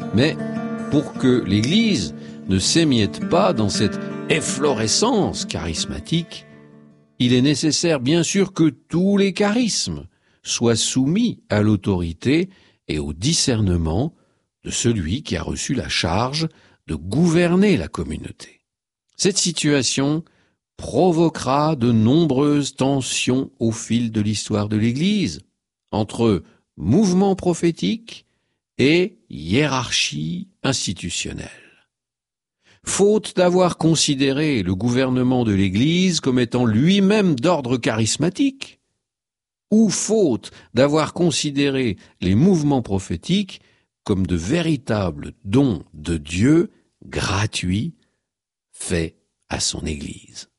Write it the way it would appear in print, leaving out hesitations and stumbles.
Mais pour que l'Église ne s'émiette pas dans cette efflorescence charismatique, il est nécessaire bien sûr que tous les charismes soient soumis à l'autorité et au discernement de celui qui a reçu la charge de gouverner la communauté. Cette situation provoquera de nombreuses tensions au fil de l'histoire de l'Église, entre mouvement prophétique et hiérarchie institutionnelle. Faute d'avoir considéré le gouvernement de l'Église comme étant lui-même d'ordre charismatique, ou faute d'avoir considéré les mouvements prophétiques comme de véritables dons de Dieu gratuits faits à son Église.